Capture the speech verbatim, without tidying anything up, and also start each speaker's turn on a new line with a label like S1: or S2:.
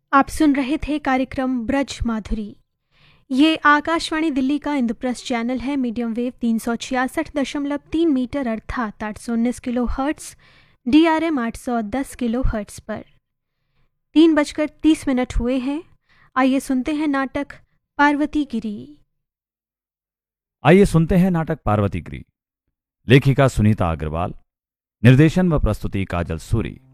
S1: आप सुन रहे थे कार्यक्रम ब्रज माधुरी। ये आकाशवाणी दिल्ली का इंद्रप्रस्थ चैनल है। मीडियम वेव तीन सौ छियासठ दशमलव तीन मीटर अर्थात आठ सौ उन्नीस kilo hertz, D R M आठ सौ दस किलो हर्ट्स पर। तीन बजकर तीस मिनट हुए हैं। आइए सुनते हैं नाटक पार्वती गिरी।
S2: आइए सुनते हैं नाटक पार्वती गिरी। लेखिका सुनीता अग्रवाल, निर्देशन व प्रस्तुति काजल सूरी।